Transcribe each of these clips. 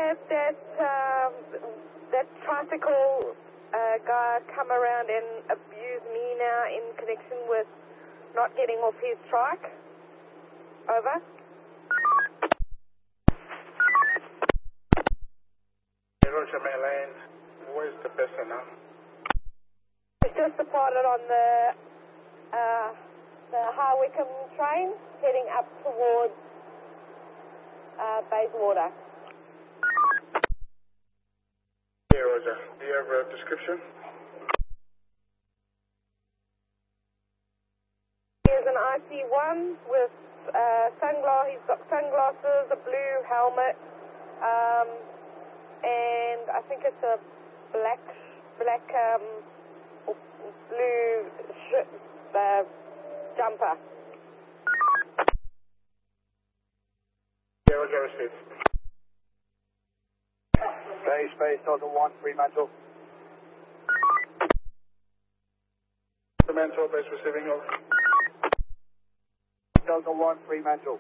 had that tricycle guy come around and abuse me now in connection with not getting off his trike. Over. Roger, Maylands. Where's the person now? It's just departed on the High Wycombe train heading up towards Bayswater. Yeah, Roger. Do you have a description? Here's an IC1 with sunglasses. He's got sunglasses, a blue helmet, and I think it's a black blue jumper. Yeah, Roger, received. Space, Delta 1, Fremantle. Fremantle, base receiving, over. Delta 1, Fremantle.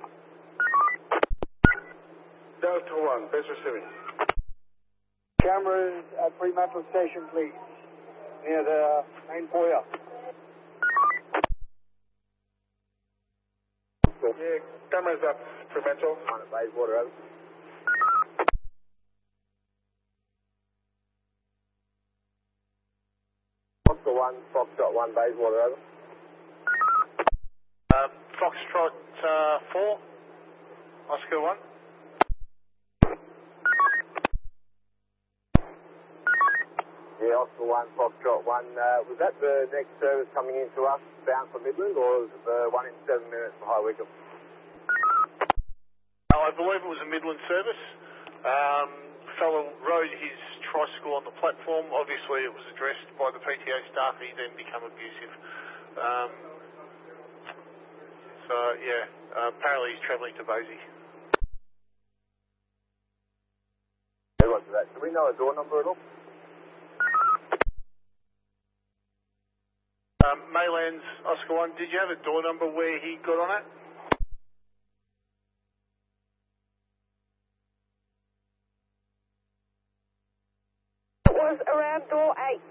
Delta 1, base receiving. Cameras at Fremantle Station, please. Near the main foyer. Yeah, cameras up, Fremantle. On at Bayswater, over. Oscar 1, Foxtrot 1, Bayswater, over. Foxtrot 4, Oscar 1. Yeah, Oscar 1, Foxtrot 1. Was that the next service coming in to us, bound for Midland, or was it the one in 7 minutes for High Wycombe? I believe it was a Midland service. Fellow rode his tricycle on the platform. Obviously, it was addressed by the PTA staff. He then became abusive. Apparently he's travelling to Bosie. Yeah, what's that? Do we know a door number at all? Maylands, Oscar 1, did you have a door number where he got on it? It was around door 8.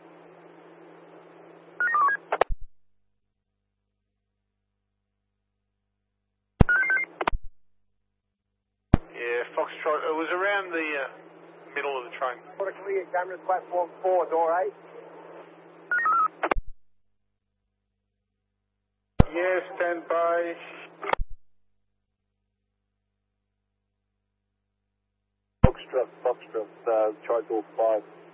Yeah, Foxtrot. It was around the middle of the train. What a clear cameras, platform 4, door 8. Yeah, stand by. Foxtrot, try door 5.